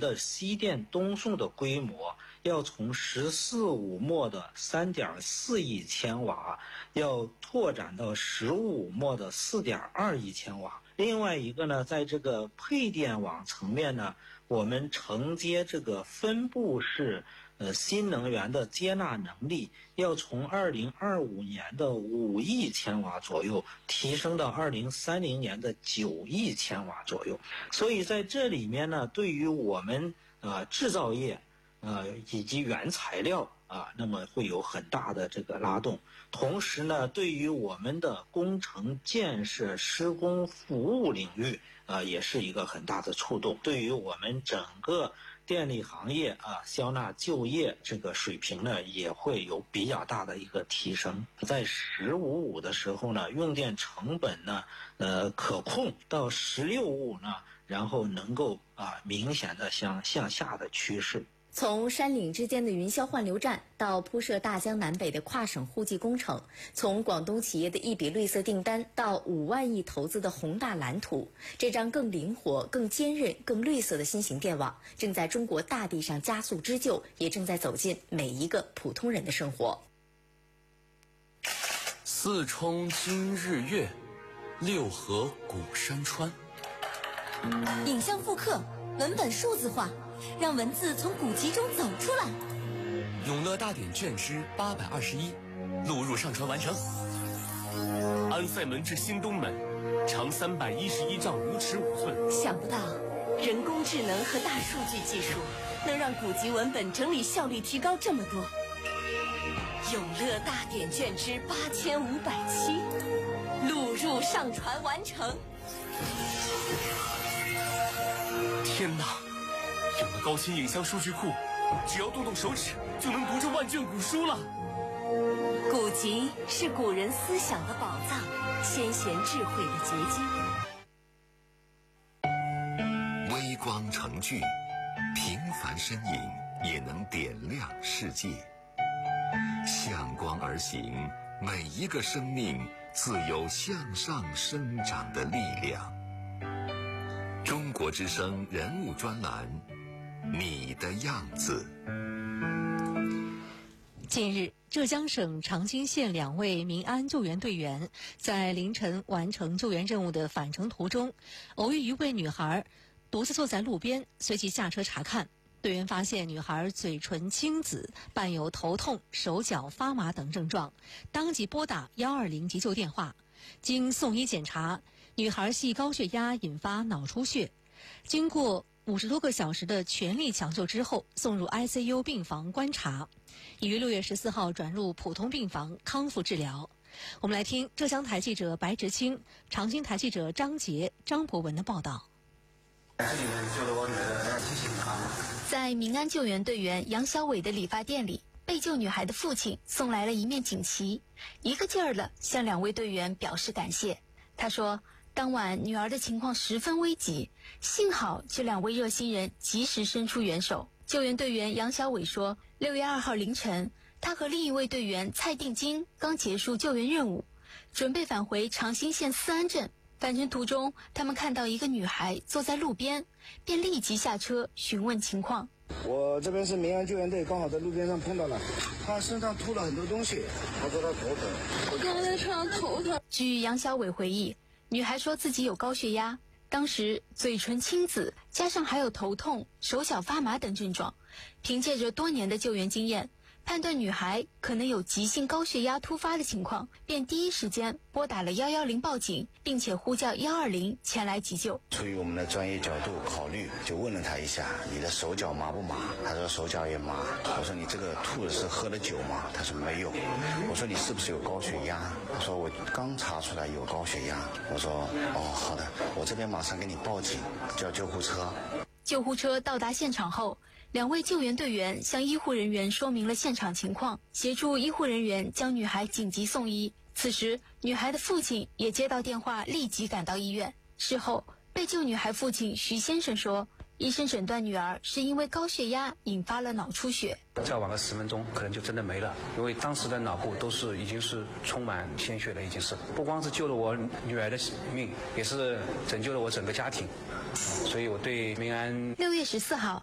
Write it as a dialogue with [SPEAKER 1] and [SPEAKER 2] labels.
[SPEAKER 1] 的西电东送的规模要从14.5墨的3.4亿千瓦，要拓展到15墨的4.2亿千瓦。另外一个呢，在这个配电网层面呢，我们承接这个分布式新能源的接纳能力，要从2025年的5亿千瓦左右提升到2030年的9亿千瓦左右。所以在这里面呢，对于我们制造业以及原材料那么会有很大的这个拉动。同时呢，对于我们的工程建设施工服务领域也是一个很大的触动，对于我们整个电力行业消纳就业这个水平呢，也会有比较大的一个提升。在15.5的时候呢，用电成本呢可控到16.5呢，然后能够明显的向下的趋势。
[SPEAKER 2] 从山岭之间的云霄换流站到铺设大江南北的跨省互济工程，从广东企业的一笔绿色订单到5万亿投资的宏大蓝图，这张更灵活、更坚韧、更绿色的新型电网正在中国大地上加速织就，也正在走进每一个普通人的生活。
[SPEAKER 3] 四冲今日月，六合古山川。
[SPEAKER 4] 影像复刻，文本数字化，让文字从古籍中走出来。
[SPEAKER 3] 永乐大典卷之821，录入上传完成。安塞门至新东门，长311丈5尺5寸。
[SPEAKER 4] 想不到，人工智能和大数据技术能让古籍文本整理效率提高这么多。永乐大典卷之8507，录入上传完成。
[SPEAKER 3] 天哪！有了高清影像数据库，只要动动手指就能读这万卷古书了。
[SPEAKER 4] 古籍是古人思想的宝藏，先贤智慧的结晶。
[SPEAKER 5] 微光成炬，平凡身影也能点亮世界。向光而行，每一个生命自有向上生长的力量。中国之声人物专栏，你的样子。
[SPEAKER 6] 近日，浙江省长清县2位民安救援队员在凌晨完成救援任务的返程途中，偶遇一位女孩独自坐在路边，随即下车查看。队员发现女孩嘴唇青紫，伴有头痛、手脚发麻等症状，当即拨打120急救电话。经送医检查，女孩系高血压引发脑出血，经过50多个小时的全力抢救之后，送入 ICU 病房观察，已于6月14号转入普通病房康复治疗。我们来听浙江台记者白直清、长清台记者张杰、张博文的报道。
[SPEAKER 7] 在民安救援队员杨小伟的理发店里，被救女孩的父亲送来了一面锦旗，一个劲儿地向2位队员表示感谢。他说，当晚女儿的情况十分危急，幸好这2位热心人及时伸出援手。救援队员杨小伟说，6月2号凌晨，他和另一位队员蔡定金刚结束救援任务，准备返回长兴县思安镇。返程途中，他们看到一个女孩坐在路边，便立即下车询问情况。
[SPEAKER 8] 我这边是民安救援队，刚好在路边上碰到了，她身上吐了很多东西，她说她头疼。
[SPEAKER 9] 我刚才车上头疼。
[SPEAKER 7] 据杨小伟回忆，女孩说自己有高血压，当时嘴唇青紫，加上还有头痛、手脚发麻等症状，凭借着多年的救援经验，判断女孩可能有急性高血压突发的情况，便第一时间拨打了110报警，并且呼叫120前来急救。
[SPEAKER 8] 出于我们的专业角度考虑，就问了她一下，你的手脚麻不麻？她说手脚也麻。我说你这个吐的是喝了酒吗？她说没有。我说你是不是有高血压？她说我刚查出来有高血压。我说哦，好的，我这边马上给你报警，叫救护车。
[SPEAKER 7] 救护车到达现场后，2位救援队员向医护人员说明了现场情况，协助医护人员将女孩紧急送医。此时，女孩的父亲也接到电话，立即赶到医院。事后，被救女孩父亲徐先生说，医生诊断女儿是因为高血压引发了脑出血，
[SPEAKER 10] 再晚个10分钟可能就真的没了，因为当时的脑部已经是充满鲜血了，已经是不光是救了我女儿的命，也是拯救了我整个家庭，所以我对民安。
[SPEAKER 7] 6月14号，